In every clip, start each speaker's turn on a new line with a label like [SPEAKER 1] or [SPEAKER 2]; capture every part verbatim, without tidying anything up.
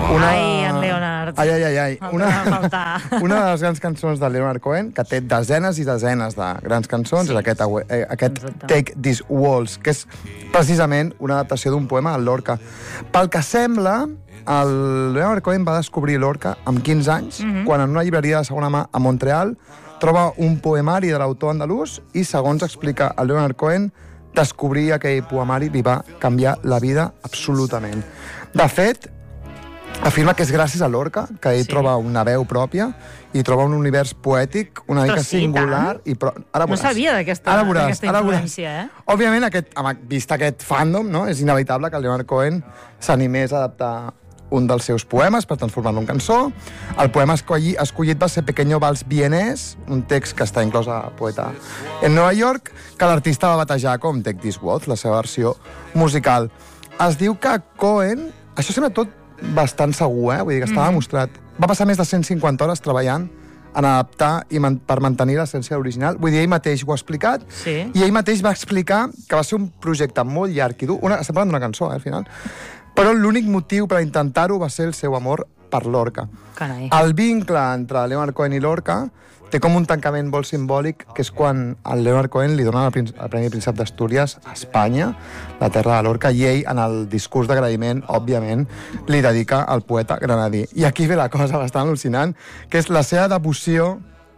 [SPEAKER 1] Una...
[SPEAKER 2] Ai, en Leonard.
[SPEAKER 1] Ai, ai, ai, ai.
[SPEAKER 2] Una...
[SPEAKER 1] Una de les grans cançons de Leonard Cohen, que té desenes i desenes de grans cançons, sí. és aquest, eh, aquest Take These Walls, que és precisament una adaptació d'un poema de Lorca. Pel que sembla, el Leonard Cohen va descobrir Lorca amb quinze anys, mm-hmm. quan en una llibreria de segona mà a Montreal troba un poemari de l'autor andalús i, segons explica el Leonard Cohen, descobrir aquell poemari li va canviar la vida absolutament. De fet, afirma que és gràcies a Lorca que ell sí. troba una veu pròpia i troba un univers poètic una mica sí, singular. I pro... ara
[SPEAKER 2] no sabia d'aquesta influència, eh?
[SPEAKER 1] Òbviament, aquest, vist aquest fandom, no? És inevitable que el Leonard Cohen s'animés a adaptar un dels seus poemes per transformar-lo en cançó. El poema escollit va ser Pequeño Vals Vienés, un text que està inclòs a Poeta en Nova York, que l'artista va batejar com Take This Waltz, la seva versió musical. Es diu que Cohen, això sembla tot bastant segur, eh? Vull dir que estava mm. demostrat. Va passar més de cent cinquanta hores treballant en adaptar i man per mantenir l'essència original. Vull dir, ell mateix ho ha explicat,
[SPEAKER 2] sí.
[SPEAKER 1] i ell mateix va explicar que va ser un projecte molt llarg i dur. Una, estem parlant d'una cançó, eh, al final. Però l'únic motiu per intentar-ho va ser el seu amor per Lorca.
[SPEAKER 2] Carai.
[SPEAKER 1] El vincle entre Leonard Cohen i Lorca té com un tancament molt simbòlic, que és quan el Leonard Cohen li dona el, el Premi Príncep d'Astúries a Espanya, la terra de Lorca, i ell, en el discurs d'agraïment, òbviament, li dedica al poeta granadí. I aquí ve la cosa bastant al·lucinant, que és la seva devoció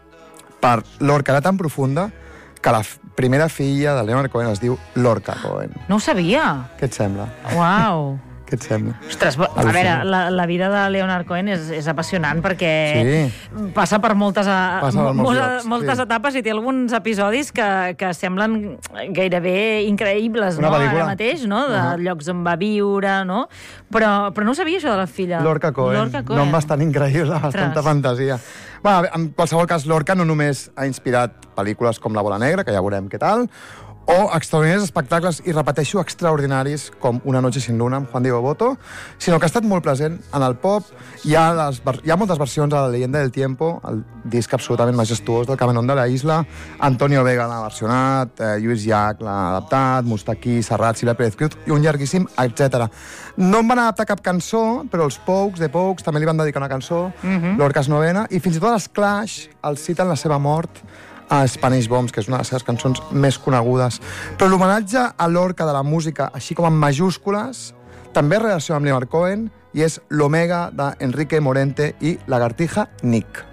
[SPEAKER 1] per Lorca. Era tan profunda que la primera filla de Leonard Cohen es diu Lorca Cohen.
[SPEAKER 2] No ho sabia.
[SPEAKER 1] Què et sembla?
[SPEAKER 2] Uau.
[SPEAKER 1] Què et sembla?
[SPEAKER 2] Ostres, a veure, la, la vida de Leonard Cohen és, és apassionant perquè sí. passa per moltes, a, passa per molts llocs, moltes sí. etapes i té alguns episodis que, que semblen gairebé increïbles, no? Ara mateix, no? De uh-huh. llocs on va viure, no? Però, però no ho sabia, això de la filla.
[SPEAKER 1] Lorca Cohen.
[SPEAKER 2] Lorca Cohen.
[SPEAKER 1] Nom bastant increïble, bastanta Ostres. fantasia. Bueno, en qualsevol cas, Lorca no només ha inspirat pel·lícules com La bola negra, que ja veurem què tal, o extraordinaris espectacles, i repeteixo, extraordinaris, com Una noche sin luna, amb Juan Diego Boto, sinó que ha estat molt present en el pop. Hi ha, les, hi ha moltes versions de La leyenda del tiempo, el disc absolutament majestuós del Cameron de la Isla. Antonio Vega l'ha versionat, eh, Lluís Llach l'ha adaptat, Mustaquí, Serrat, Sílvia Pérez Cruz, i un llarguíssim, etcètera. No en van adaptar cap cançó, però els Pogues, The Pogues, també li van dedicar una cançó, uh-huh. Lorca's novena, i fins i tot els Clash el citen la seva mort a Spanish Bombs, que és una de les seves cançons més conegudes. Però l'homenatge a Lorca de la música, així com en majúscules, també relaciona amb Leonard Cohen, i és l'Omega d'Enrique Morente i Lagartija Nick.